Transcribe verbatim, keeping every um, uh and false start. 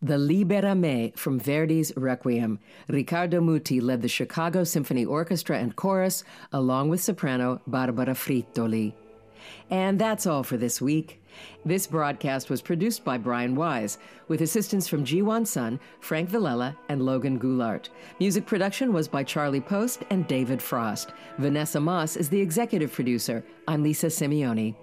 The Libera Me from Verdi's Requiem. Riccardo Muti led the Chicago Symphony Orchestra and Chorus, along with soprano Barbara Frittoli. And that's all for this week. This broadcast was produced by Brian Wise, with assistance from Jiwon Sun, Frank Villela, and Logan Goulart. Music production was by Charlie Post and David Frost. Vanessa Moss is the executive producer. I'm Lisa Simeone.